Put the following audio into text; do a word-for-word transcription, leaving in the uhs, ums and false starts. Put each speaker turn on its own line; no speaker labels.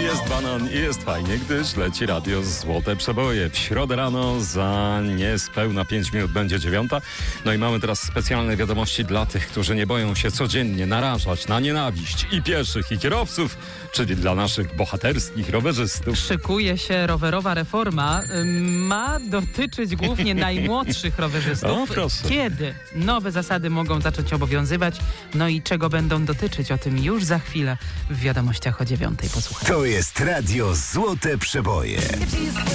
jest banan i jest fajnie, gdyż leci radio Złote Przeboje. W środę rano za niespełna pięć minut będzie dziewiąta. No i mamy teraz specjalne wiadomości dla tych, którzy nie boją się codziennie narażać na nienawiść i pieszych, i kierowców, czyli dla naszych bohaterskich rowerzystów.
Szykuje się rowerowa reforma. Ma dotyczyć głównie najmłodszych rowerzystów.
O, proszę.
Kiedy nowe zasady mogą zacząć obowiązywać? No i czego będą dotyczyć? O tym już za chwilę w wiadomościach o dziewiątej. Posłuchajcie.
To jest radio Złote Przeboje.